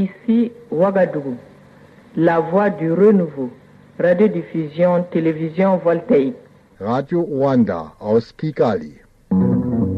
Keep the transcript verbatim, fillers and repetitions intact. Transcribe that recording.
Ici, Ouagadougou, la voix du renouveau, radiodiffusion, télévision voltaïque. Radio Rwanda aus Kigali.